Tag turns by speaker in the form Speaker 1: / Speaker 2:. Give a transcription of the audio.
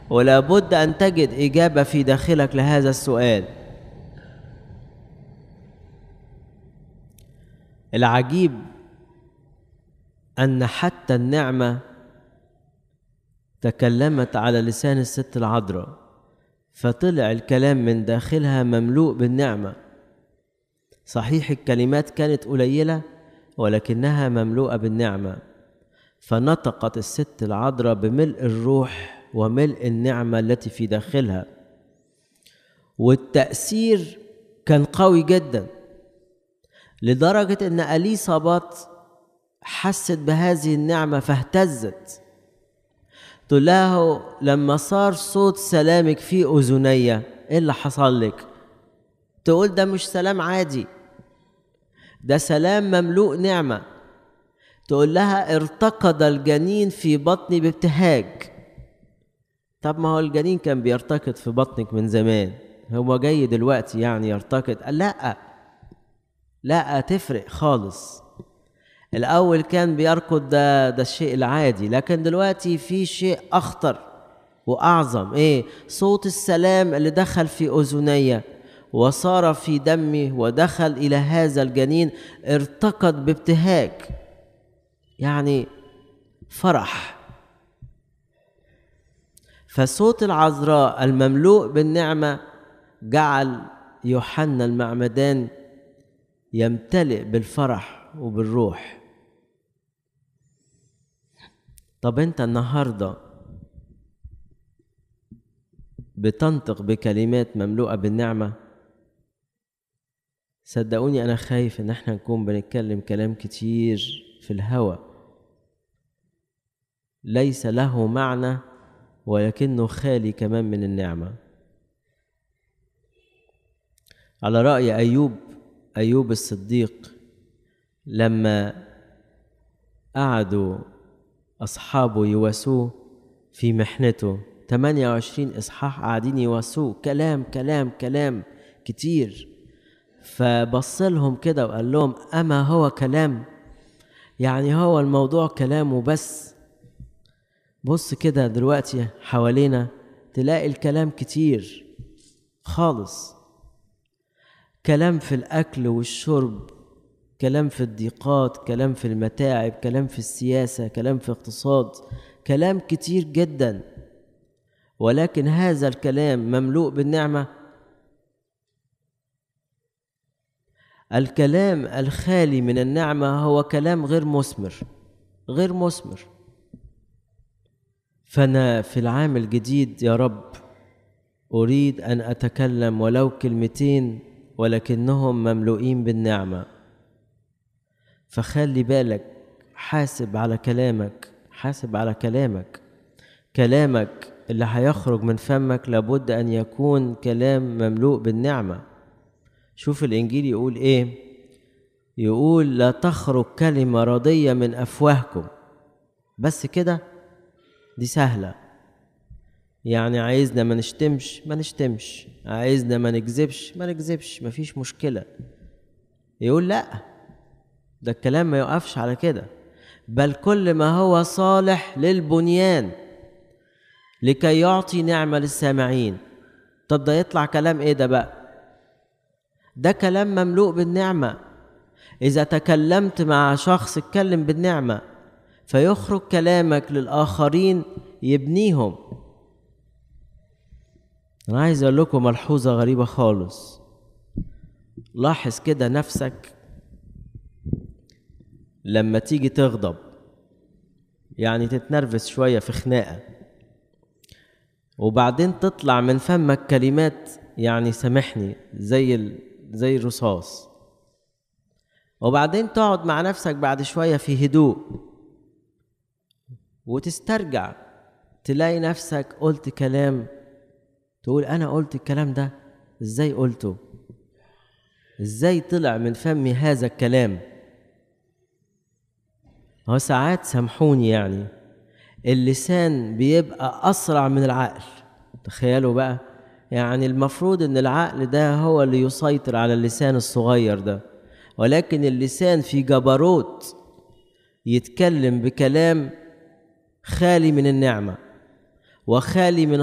Speaker 1: ولا بد أن تجد إجابة في داخلك لهذا السؤال. العجيب أن حتى النعمة تكلمت على لسان الست العذراء، فطلع الكلام من داخلها مملوء بالنعمة. صحيح الكلمات كانت قليلة ولكنها مملوءة بالنعمة، فنطقت الست العذراء بملء الروح وملء النعمة التي في داخلها، والتأثير كان قوي جدا لدرجة أن إليصابات حست بهذه النعمة فاهتزت. تقول له لما صار صوت سلامك في أذني إيه اللي حصل لك؟ تقول ده مش سلام عادي، ده سلام مملوء نعمة. تقول لها ارتقد الجنين في بطني بابتهاج. طب ما هو الجنين كان بيرتقد في بطنك من زمان، هو جاي دلوقتي يعني يرتقد؟ لا تفرق خالص. الأول كان بيركض، ده الشيء العادي، لكن دلوقتي في شيء أخطر وأعظم. إيه؟ صوت السلام اللي دخل في أذني وصار في دمي ودخل إلى هذا الجنين، ارتقد بابتهاج، يعني فرح. فصوت العذراء المملوء بالنعمة جعل يوحنا المعمدان يمتلئ بالفرح وبالروح. طب انت النهاردة بتنطق بكلمات مملوءة بالنعمة؟ صدقوني انا خايف ان احنا نكون بنتكلم كلام كتير في الهوى ليس له معنى ولكنه خالي كمان من النعمة. على رأي أيوب الصديق، لما قعدوا أصحابه يواسوه في محنته 28 إصحاح قاعدين يواسوه كلام كتير، فبصلهم كده وقال لهم أما هو كلام؟ يعني هو الموضوع كلامه بس؟ بص كده دلوقتي حوالينا تلاقي الكلام كتير خالص، كلام في الأكل والشرب، كلام في الضيقات، كلام في المتاعب، كلام في السياسة، كلام في اقتصاد، كلام كتير جدا. ولكن هذا الكلام مملوء بالنعمة؟ الكلام الخالي من النعمة هو كلام غير مثمر. فأنا في العام الجديد يا رب أريد أن أتكلم ولو كلمتين ولكنهم مملوئين بالنعمة. فخلي بالك، حاسب على كلامك اللي هيخرج من فمك لابد أن يكون كلام مملوء بالنعمة. شوف الإنجيل يقول إيه؟ يقول لا تخرج كلمة ردية من أفواهكم. بس كده دي سهلة، يعني عايزنا ما نشتمش، عايزنا ما نكذبش، مفيش مشكلة. يقول لا، ده الكلام ما يقفش على كده، بل كل ما هو صالح للبنيان لكي يعطي نعمة للسامعين. طب ده يطلع كلام ايه ده بقى؟ ده كلام مملوء بالنعمة. إذا تكلمت مع شخص اتكلم بالنعمة فيخرج كلامك للآخرين يبنيهم. أنا عايز أقول لكم ملحوظة غريبة خالص. لاحظ كده نفسك لما تيجي تغضب، يعني تتنرفز شوية في خناقة، وبعدين تطلع من فمك كلمات يعني سامحني زي الرصاص، وبعدين تقعد مع نفسك بعد شوية في هدوء وتسترجع تلاقي نفسك قلت كلام، تقول أنا قلت الكلام ده إزاي قلته؟ إزاي طلع من فمي هذا الكلام؟ هو ساعات سامحوني يعني اللسان بيبقى أسرع من العقل. تخيلوا بقى، يعني المفروض إن العقل ده هو اللي يسيطر على اللسان الصغير ده، ولكن اللسان في جبروت يتكلم بكلام خالي من النعمة وخالي من